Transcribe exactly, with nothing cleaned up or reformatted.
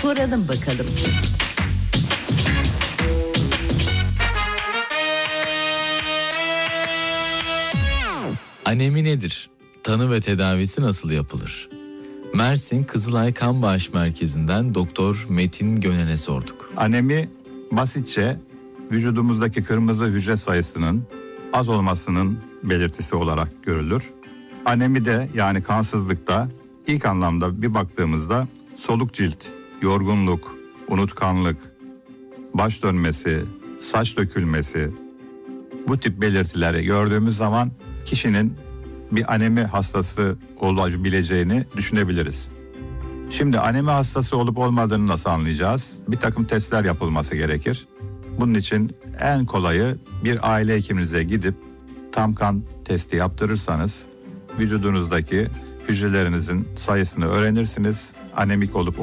Soralım bakalım. Anemi nedir? Tanı ve tedavisi nasıl yapılır? Mersin Kızılay Kan Bağış Merkezi'nden Doktor Metin Gönen'e sorduk. Anemi basitçe vücudumuzdaki kırmızı hücre sayısının az olmasının belirtisi olarak görülür. Anemi de yani kansızlıkta ilk anlamda bir baktığımızda soluk cilt, yorgunluk, unutkanlık, baş dönmesi, saç dökülmesi, bu tip belirtileri gördüğümüz zaman kişinin bir anemi hastası olabileceğini düşünebiliriz. Şimdi anemi hastası olup olmadığını nasıl anlayacağız? Bir takım testler yapılması gerekir. Bunun için en kolayı bir aile hekiminize gidip tam kan testi yaptırırsanız vücudunuzdaki hücrelerinizin sayısını öğrenirsiniz. Anemik olup